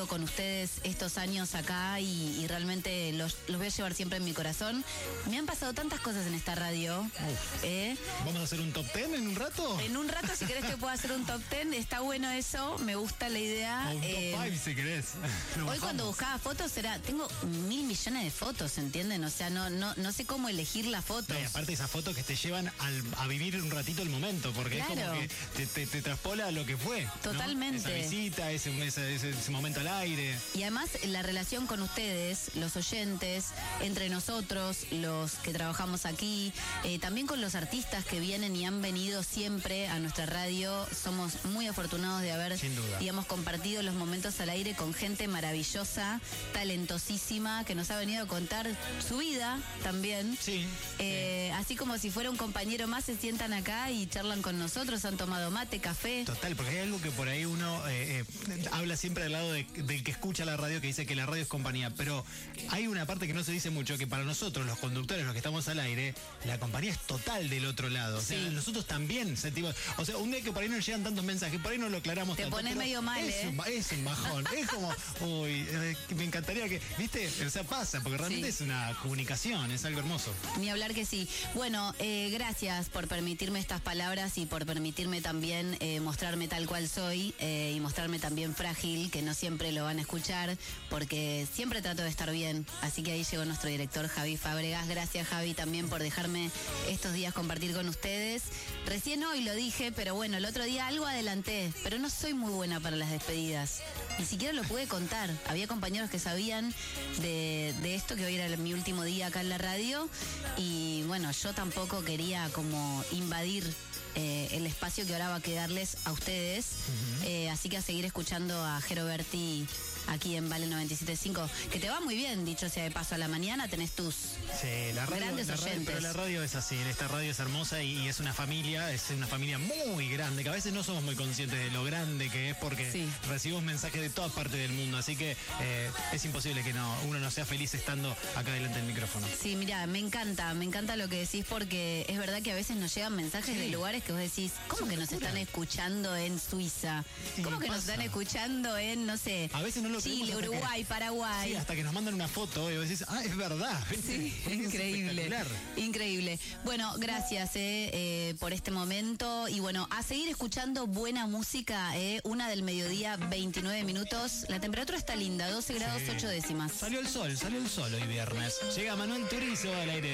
compartido con ustedes estos años acá y realmente los voy a llevar siempre en mi corazón. Me han pasado tantas cosas en esta radio. ¿Vamos a hacer un top 10 en un rato? En un rato, si querés, te puedo hacer un top 10. Está bueno eso, me gusta la idea. O un top 5 si querés. Hoy cuando buscaba fotos tengo 1.000 millones de fotos, ¿entienden? O sea, no sé cómo elegir las fotos. Y aparte esas fotos que te llevan a vivir un ratito el momento, porque claro, es como que te traspola a lo que fue. Totalmente. ¿No? Esa visita, ese momento al aire. Y además la relación con ustedes, los oyentes, entre nosotros, los que trabajamos aquí, también con los artistas que vienen y han venido siempre a nuestra radio. Somos muy afortunados de haber, digamos, compartido los momentos al aire con gente maravillosa, talentosísima, que nos ha venido a contar su vida también. Sí. Así como si fuera un compañero más, se sientan acá y charlan con nosotros, han tomado mate, café. Total, porque hay algo que por ahí uno habla siempre del lado del que escucha la radio, que dice que la radio es compañía, pero hay una parte que no se dice mucho, que para nosotros, los conductores, los que estamos al aire, la compañía es total del otro lado. O sea, nosotros también sentimos, o sea, un día que por ahí no llegan tantos mensajes, por ahí no lo aclaramos tanto. Te pones medio mal, es un bajón, es como, uy, me encantaría que, ¿viste? O sea, pasa, porque realmente es una comunicación, es algo hermoso. Ni hablar que sí. Bueno, gracias por permitirme estas palabras y por permitirme también mostrarme tal cual soy y mostrarme también frágil, que no siempre lo van a escuchar, porque siempre trato de estar bien. Así que ahí llegó nuestro director Javi Fábregas. Gracias, Javi, también por dejarme estos días compartir con ustedes. Recién hoy lo dije, pero bueno, el otro día algo adelanté, pero no soy muy buena para las despedidas. Ni siquiera lo pude contar. Había compañeros que sabían de esto, que hoy era mi último día acá en la radio, y bueno, yo tampoco quería como invadir el espacio que ahora va a quedarles a ustedes. Así que a seguir escuchando a Jero Berti aquí en Vale 97.5, que te va muy bien, dicho sea de paso. A la mañana tenés tus grandes oyentes. Pero la radio es así, esta radio es hermosa y es una familia muy grande, que a veces no somos muy conscientes de lo grande que es, porque recibimos mensajes de todas partes del mundo, así que es imposible que uno no sea feliz estando acá delante del micrófono. Sí, mira, me encanta lo que decís, porque es verdad que a veces nos llegan mensajes de lugares que vos decís, ¿cómo que nos están escuchando en Suiza? ¿Cómo que nos están escuchando en, no sé, a veces no lo Chile, Uruguay, Paraguay? Sí, hasta que nos mandan una foto y vos decís, es verdad. Sí, increíble. Bueno, gracias por este momento y bueno, a seguir escuchando buena música, 1 del mediodía, 29 minutos. La temperatura está linda, 12 grados 8 décimas. Salió el sol hoy viernes. Llega Manuel Turizo al aire.